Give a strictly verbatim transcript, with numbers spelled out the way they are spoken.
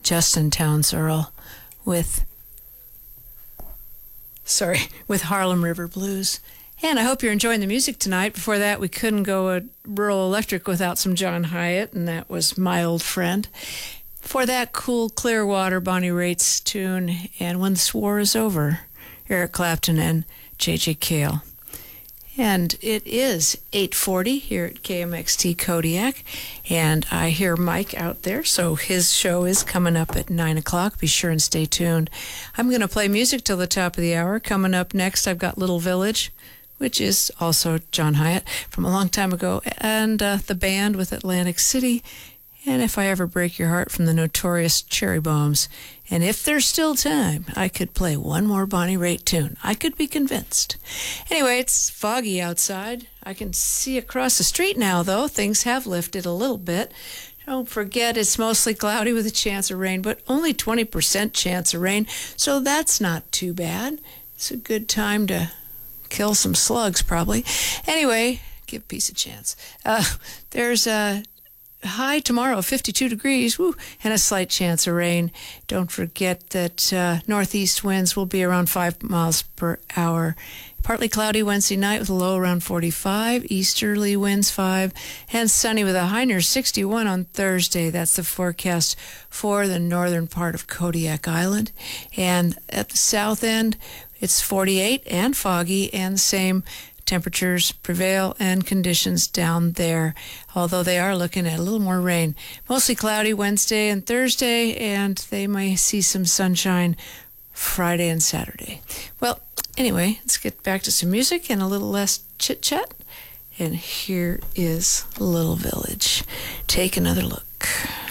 Justin Townes Earl with, sorry, with Harlem River Blues. And I hope you're enjoying the music tonight. Before that, we couldn't go a Rural Electric without some John Hyatt, and that was My Old Friend. For that, Cool Clearwater, Bonnie Raitt's tune, and When This War Is Over, Eric Clapton and J J Cale. And it is eight forty here at K M X T Kodiak, and I hear Mike out there, so his show is coming up at nine o'clock. Be sure and stay tuned. I'm going to play music till the top of the hour. Coming up next, I've got Little Village, which is also John Hyatt from a long time ago, and uh, the band with Atlantic City, and If I Ever Break Your Heart from the Notorious Cherry Bombs. And if there's still time, I could play one more Bonnie Raitt tune. I could be convinced. Anyway, it's foggy outside. I can see across the street now, though. Things have lifted a little bit. Don't forget, it's mostly cloudy with a chance of rain, but only twenty percent chance of rain, so that's not too bad. It's a good time to kill some slugs, probably. Anyway, give peace a chance. Uh, there's a high tomorrow, fifty-two degrees, woo, and a slight chance of rain. Don't forget that uh, northeast winds will be around five miles per hour. Partly cloudy Wednesday night with a low around forty-five, easterly winds five, and sunny with a high near sixty-one on Thursday. That's the forecast for the northern part of Kodiak Island. And at the south end, it's forty-eight and foggy, and the same temperatures prevail and conditions down there, although they are looking at a little more rain. Mostly cloudy Wednesday and Thursday, and they may see some sunshine Friday and Saturday. Well, anyway, let's get back to some music and a little less chit-chat. And here is Little Village. Take another look.